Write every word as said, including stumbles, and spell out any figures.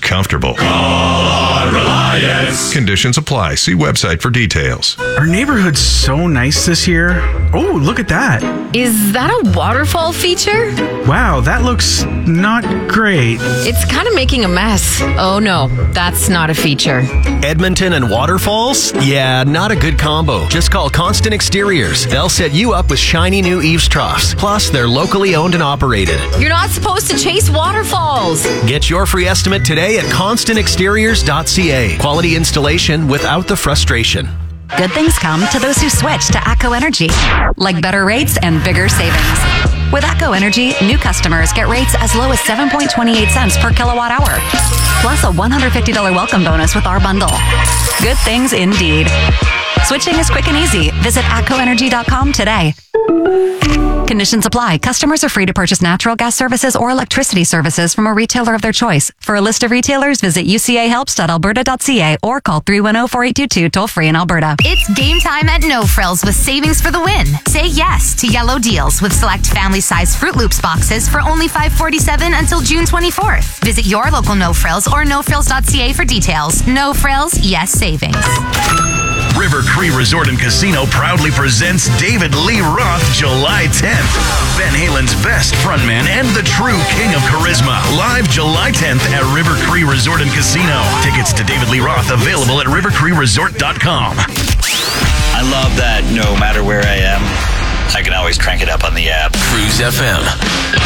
comfortable. Call on Reliance. Conditions apply. See website for details. Our neighborhood's so nice this year. Oh, look at that. Is that a waterfall feature? Wow, that looks not great. It's kind of making a mess. Oh no, that's not a feature. Edmonton and waterfalls? Yeah, not a good combo. Just call Constant Exteriors. They'll set you up with shiny new eaves troughs. Plus, they're locally owned and operated. You're not supposed to chase waterfalls. Get your free estimate today at constant exteriors dot c a. Quality installation without the frustration. Good things come to those who switch to ATCO Energy, like better rates and bigger savings. With ATCO Energy, new customers get rates as low as seven point two eight cents per kilowatt hour, plus a one hundred fifty dollars welcome bonus with our bundle. Good things indeed. Switching is quick and easy. Visit atco energy dot com today. Conditions apply. Customers are free to purchase natural gas services or electricity services from a retailer of their choice. For a list of retailers, visit u c a helps dot alberta dot c a or call three one zero, four eight two two toll free in Alberta. It's game time at No Frills with savings for the win. Say yes to yellow deals with select family-size Fruit Loops boxes for only five forty-seven until June twenty-fourth. Visit your local No Frills or no frills dot c a for details. No Frills, yes savings. River Cree Resort and Casino proudly presents David Lee Roth July tenth. Van Halen's best frontman and the true king of charisma. Live July tenth at River Cree Resort and Casino. Tickets to David Lee Roth available at river cree resort dot com. I love that no matter where I am, I can always crank it up on the app. Cruise F M.